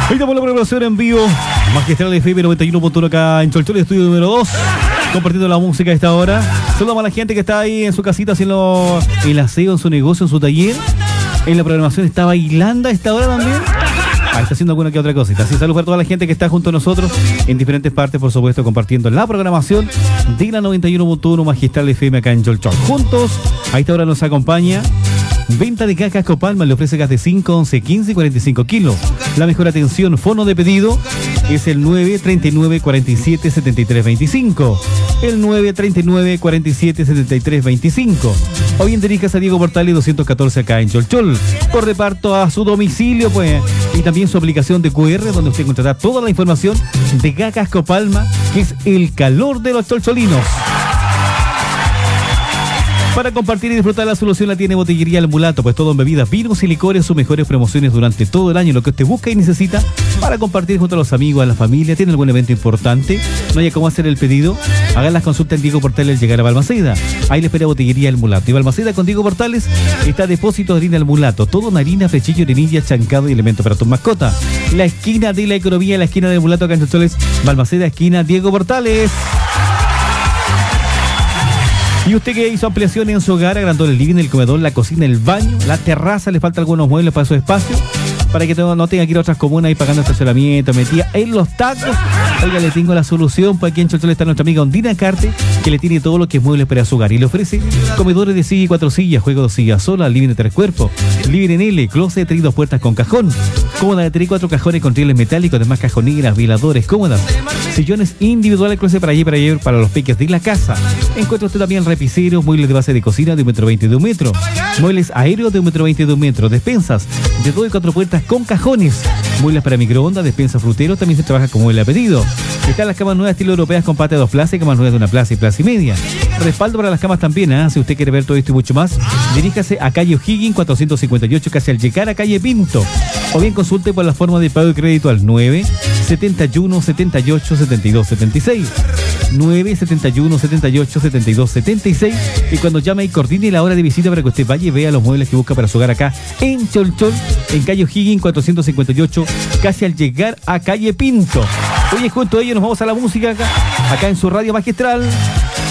Ahí estamos en la programación en vivo. Magistral FM 91.1 acá en Cholchol, estudio número 2. Compartiendo la música a esta hora. Saludamos a la gente que está ahí en su casita haciendo el aseo en su negocio, en su taller. En la programación está bailando a esta hora también. Está haciendo alguna que otra cosita. Así saludos para toda la gente que está junto a nosotros en diferentes partes, por supuesto, compartiendo la programación de la 91.1 Magistral FM acá en Cholchol. Juntos, a esta hora nos acompaña Venta de cajas Copalma, le ofrece gas de 5, 11, 15 y 45 kilos. La mejor atención, fono de pedido es el 939 47 73 25. El 939 47 73 25. O bien diríjase a Diego Portales 214 acá en Cholchol. Por reparto a su domicilio, pues. Y también su aplicación de QR, donde usted encontrará toda la información de Cajas Copalma, que es el calor de los cholcholinos. Para compartir y disfrutar la solución la tiene Botillería El Mulato, pues todo en bebidas, vinos y licores, sus mejores promociones durante todo el año, lo que usted busca y necesita para compartir junto a los amigos, a la familia. Tiene algún evento importante, no haya cómo hacer el pedido, hagan las consultas en Diego Portales al llegar a Balmaceda. Ahí le espera Botillería El Mulato. Y Balmaceda con Diego Portales está Depósito de Harina El Mulato, todo en harina, flechillo, orinilla, chancado y elementos para tus mascotas. La esquina de la economía, la esquina del Mulato acá en Cholcholes, Balmaceda, esquina Diego Portales. Y usted que hizo ampliación en su hogar, agrandó el living, el comedor, la cocina, el baño, la terraza, le faltan algunos muebles para su espacio, para que no tenga que ir a otras comunas y pagando estacionamiento, metida en los tacos. Oiga, le tengo la solución, pues aquí en Cholchol está nuestra amiga Ondina Carte, que le tiene todo lo que es muebles para su hogar y le ofrece comedores de silla y 4 sillas, juego de sillas sola, living de 3 cuerpos, living en L, closet de 3 y 2 puertas con cajón, cómoda de 3 y 4 cajones con rieles metálicos, además cajoneras, veladores, cómodas, sillones individuales, closet para llevar para los peques de la casa. Encuentra usted también repiseros, muebles de base de cocina de 1,20 m de 1 metro, muebles aéreos de 1,20 m de 1 metro, despensas de 2 y 4 puertas con cajones, muebles para microondas, despensas fruteros, también se trabaja como mueble a pedido. Están las camas nuevas estilo europeas con pata de 2 plazas y camas nuevas de 1 plaza y plaza y media. Respaldo para las camas también, ¿eh? Si usted quiere ver todo esto y mucho más, diríjase a calle O'Higgins 458, casi al llegar a calle Pinto. O bien consulte por la forma de pago de crédito al 971 78 72 76. 971 78 72 76. Y cuando llame y coordine la hora de visita para que usted vaya y vea los muebles que busca para su hogar acá en Cholchol, en calle O'Higgins 458, casi al llegar a calle Pinto. Oye, junto a ellos nos vamos a la música acá en su radio magistral.